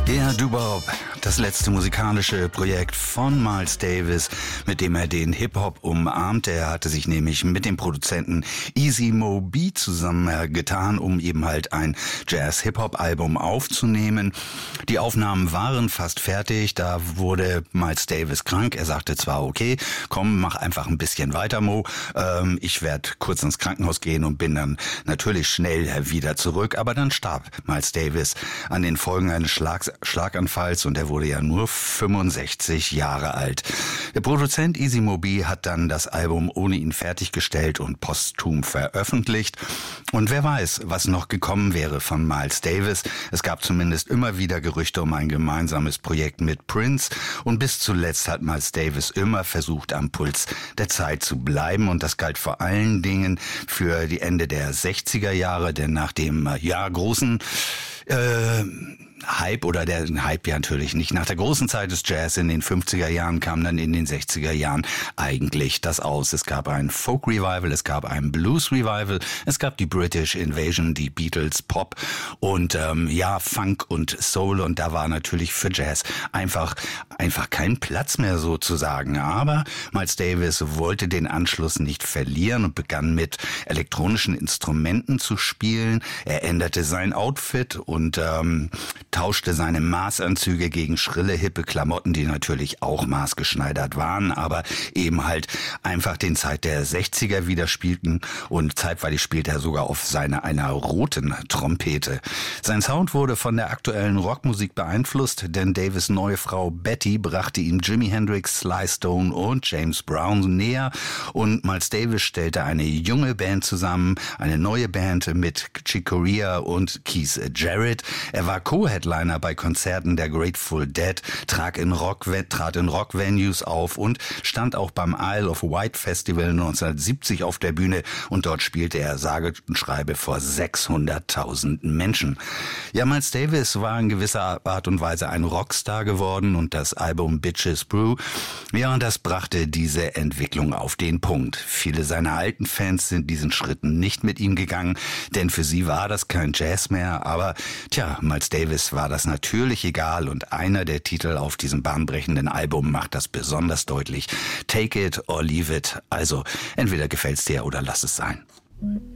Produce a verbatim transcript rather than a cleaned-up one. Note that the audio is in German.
Der Doo-Wop, das letzte musikalische Projekt von Miles Davis, mit dem er den Hip-Hop umarmte. Er hatte sich nämlich mit dem Produzenten Easy Mo Bee zusammengetan, um eben halt ein Jazz-Hip-Hop-Album aufzunehmen. Die Aufnahmen waren fast fertig, da wurde Miles Davis krank. Er sagte zwar, okay, komm, mach einfach ein bisschen weiter, Mo. Ähm, ich werde kurz ins Krankenhaus gehen und bin dann natürlich schnell wieder zurück. Aber dann starb Miles Davis an den Folgen eines Schlags Schlaganfalls und er wurde ja nur fünfundsechzig Jahre alt. Der Produzent Easy Mo Bee hat dann das Album ohne ihn fertiggestellt und posthum veröffentlicht. Und wer weiß, was noch gekommen wäre von Miles Davis. Es gab zumindest immer wieder Gerüchte um ein gemeinsames Projekt mit Prince und bis zuletzt hat Miles Davis immer versucht, am Puls der Zeit zu bleiben und das galt vor allen Dingen für die Ende der sechziger Jahre, denn nach dem ja großen äh, Hype oder der Hype ja natürlich nicht. Nach der großen Zeit des Jazz in den fünfziger Jahren kam dann in den sechziger Jahren eigentlich das aus. Es gab ein Folk Revival, es gab ein Blues Revival, es gab die British Invasion, die Beatles, Pop und ähm, ja Funk und Soul und da war natürlich für Jazz einfach einfach kein Platz mehr sozusagen. Aber Miles Davis wollte den Anschluss nicht verlieren und begann mit elektronischen Instrumenten zu spielen. Er änderte sein Outfit und ähm, tauschte seine Maßanzüge gegen schrille, hippe Klamotten, die natürlich auch maßgeschneidert waren, aber eben halt einfach den Zeit der sechziger widerspiegelten und zeitweilig spielte er sogar auf seiner einer roten Trompete. Sein Sound wurde von der aktuellen Rockmusik beeinflusst, denn Davis' neue Frau Betty brachte ihm Jimi Hendrix, Sly Stone und James Brown näher und Miles Davis stellte eine junge Band zusammen, eine neue Band mit Chick Corea und Keith Jarrett. Er war Co-Headliner bei Konzerten der Grateful Dead, trat in Rock, trat in Rock-Venues auf und stand auch beim Isle of Wight Festival neunzehnhundertsiebzig auf der Bühne und dort spielte er sage und schreibe vor sechshunderttausend Menschen. Ja, Miles Davis war in gewisser Art und Weise ein Rockstar geworden und das Album Bitches Brew, ja, das brachte diese Entwicklung auf den Punkt. Viele seiner alten Fans sind diesen Schritten nicht mit ihm gegangen, denn für sie war das kein Jazz mehr, aber tja, Miles Davis war das natürlich egal und einer der Titel auf diesem bahnbrechenden Album macht das besonders deutlich. Take it or leave it. Also entweder gefällt's dir oder lass es sein.